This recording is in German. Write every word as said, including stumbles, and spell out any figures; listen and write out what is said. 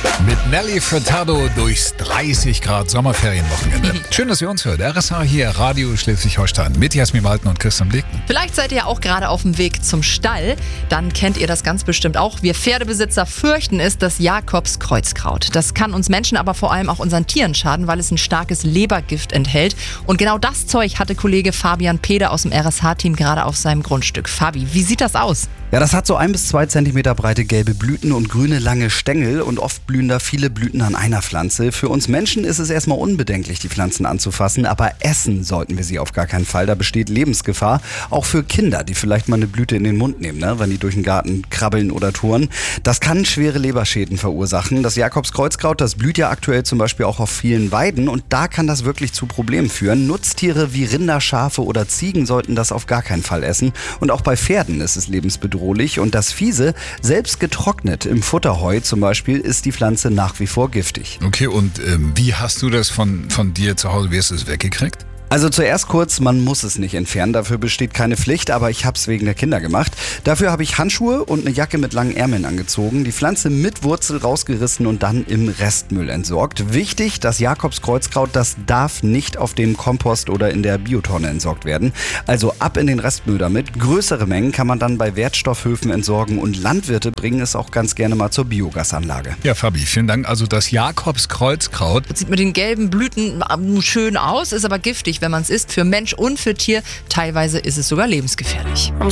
Mit Nelly Furtado durchs dreißig Grad Sommerferienwochenende. Schön, dass ihr uns hört. R S H hier, Radio Schleswig-Holstein mit Jasmin Walten und Christian Blicken. Vielleicht seid ihr ja auch gerade auf dem Weg zum Stall. Dann kennt ihr das ganz bestimmt auch. Wir Pferdebesitzer fürchten es, das Jakobs-Kreuzkraut. Das kann uns Menschen, aber vor allem auch unseren Tieren schaden, weil es ein starkes Lebergift enthält. Und genau das Zeug hatte Kollege Fabian Peder aus dem R S H-Team gerade auf seinem Grundstück. Fabi, wie sieht das aus? Ja, das hat so ein bis zwei Zentimeter breite gelbe Blüten und grüne lange Stängel und oft blühen da viele Blüten an einer Pflanze. Für uns Menschen ist es erstmal unbedenklich, die Pflanzen anzufassen, aber essen sollten wir sie auf gar keinen Fall. Da besteht Lebensgefahr, auch für Kinder, die vielleicht mal eine Blüte in den Mund nehmen, ne, wenn die durch den Garten krabbeln oder touren. Das kann schwere Leberschäden verursachen. Das Jakobskreuzkraut, das blüht ja aktuell zum Beispiel auch auf vielen Weiden und da kann das wirklich zu Problemen führen. Nutztiere wie Rinder, Schafe oder Ziegen sollten das auf gar keinen Fall essen. Und auch bei Pferden ist es lebensbedrohlich. Und das Fiese, selbst getrocknet im Futterheu zum Beispiel, ist die Pflanze nach wie vor giftig. Okay, und ähm, wie hast du das von, von dir zu Hause, wie hast du es weggekriegt? Also zuerst kurz, man muss es nicht entfernen, dafür besteht keine Pflicht, aber ich habe es wegen der Kinder gemacht. Dafür habe ich Handschuhe und eine Jacke mit langen Ärmeln angezogen, die Pflanze mit Wurzel rausgerissen und dann im Restmüll entsorgt. Wichtig, das Jakobskreuzkraut, das darf nicht auf dem Kompost oder in der Biotonne entsorgt werden. Also ab in den Restmüll damit. Größere Mengen kann man dann bei Wertstoffhöfen entsorgen und Landwirte bringen es auch ganz gerne mal zur Biogasanlage. Ja, Fabi, vielen Dank. Also das Jakobskreuzkraut. Das sieht mit den gelben Blüten schön aus, ist aber giftig, wenn man es isst, für Mensch und für Tier. Teilweise ist es sogar lebensgefährlich.